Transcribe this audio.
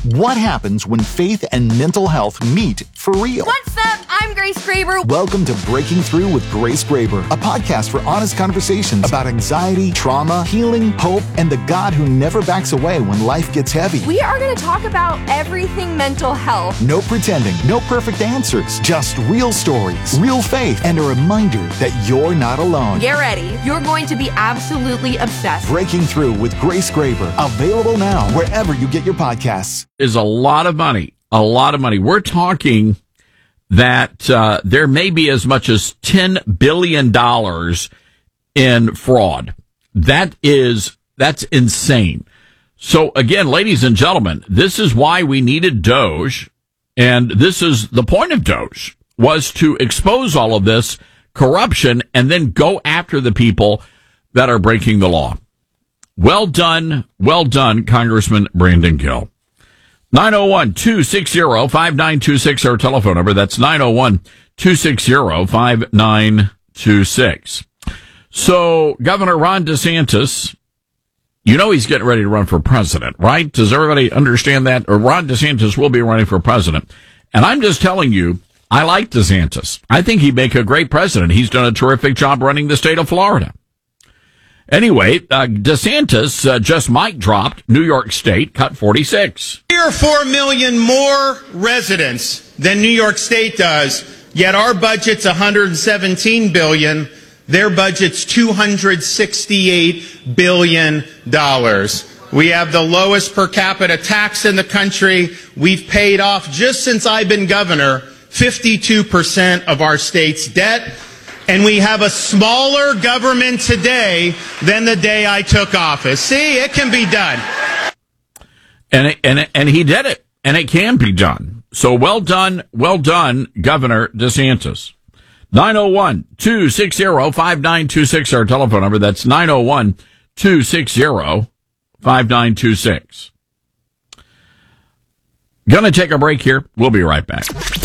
What happens when faith and mental health meet for real? What's up? I'm Grace Graber. Welcome to Breaking Through with Grace Graber, a podcast for honest conversations about anxiety, trauma, healing, hope, and the God who never backs away when life gets heavy. We are going to talk about everything mental health. No pretending, no perfect answers, just real stories, real faith, and a reminder that you're not alone. Get ready. You're going to be absolutely obsessed. Breaking Through with Grace Graber, available now wherever you get your podcasts. Is a lot of money. A lot of money. We're talking that there may be as much as $10 billion in fraud. That's insane. So again, ladies and gentlemen, this is why we needed Doge, and this is the point of Doge, was to expose all of this corruption and then go after the people that are breaking the law. Well done, Congressman Brandon Gill. 901-260-5926, our telephone number. That's 901-260-5926. So, Governor Ron DeSantis, you know he's getting ready to run for president, right? Does everybody understand that? Or Ron DeSantis will be running for president. And I'm just telling you, I like DeSantis. I think he'd make a great president. He's done a terrific job running the state of Florida. Anyway, DeSantis just mic dropped New York State, cut 46. 3 or 4 million more residents than New York State does, yet our budget's $117 billion. Their budget's $268 billion. We have the lowest per capita tax in the country. We've paid off, just since I've been governor, 52% of our state's debt. And we have a smaller government today than the day I took office. See, it can be done. And he did it. And it can be done. So well done, Governor DeSantis. 901-260-5926, our telephone number. That's 901-260-5926. Gonna take a break here. We'll be right back.